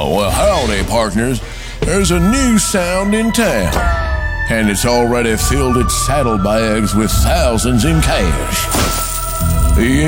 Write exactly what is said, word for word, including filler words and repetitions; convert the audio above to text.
Oh, well, howdy, partners. There's a new sound in town, and it's already filled its saddlebags with thousands in cash. The